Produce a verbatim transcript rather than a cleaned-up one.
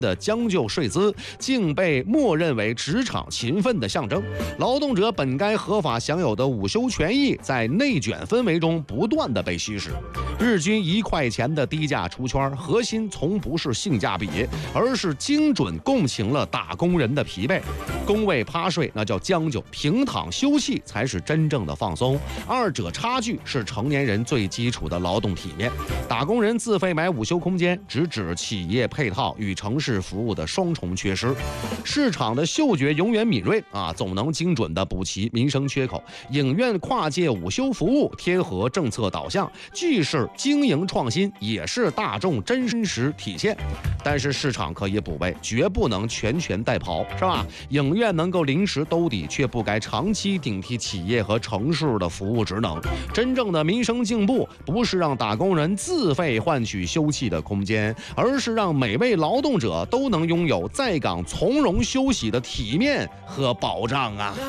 的将就税资，竟被默认为职场勤奋的象征。劳动者本该合法享有的午休权益，在内卷氛围中不断的被稀释。日均一块钱的低价出圈，核心从不是性价比，而是精准共情了打工人的疲惫。工位趴睡那叫将就，平躺休息才是真正的放松。二者差距是成年人最基础的劳动体面。打工人自费买午休空间，直指企业配套与城市服务的双重缺失。市场的嗅觉永远敏锐啊，总能精准的补齐民生缺口。影院跨界午休服务贴合政策导向，既是经营创新，也是大众真实体现。但是市场可以补位，绝不能全权代庖，是吧？影院能够临时兜底，却不该长期顶替企业和城市的服务职能。真正的民生进步，不是让打工人自费换取休憩的空间，而是让每位劳动者都能拥有在岗从容休息的体面和保障啊！